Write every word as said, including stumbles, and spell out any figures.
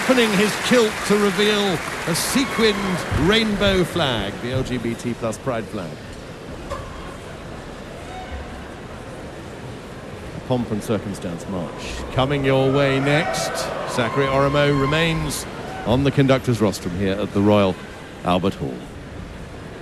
opening his kilt to reveal a sequined rainbow flag, the L G B T plus pride flag. A pomp and circumstance march coming your way next. Zachary Oromo remains on the conductor's rostrum here at the Royal Albert Hall.